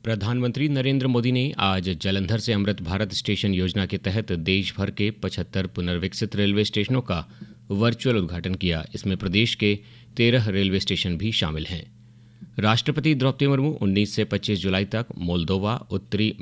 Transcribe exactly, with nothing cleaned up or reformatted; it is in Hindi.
प्रधानमंत्री नरेंद्र मोदी ने आज जालंधर से अमृत भारत स्टेशन योजना के तहत देश भर के पचहत्तर पुनर्विकसित रेलवे स्टेशनों का वर्चुअल उद्घाटन किया। इसमें प्रदेश के तेरह रेलवे स्टेशन भी शामिल हैं। राष्ट्रपति द्रौपदी मुर्मू उन्नीस से पच्चीस जुलाई तक मोल्दोवा, उत्तरी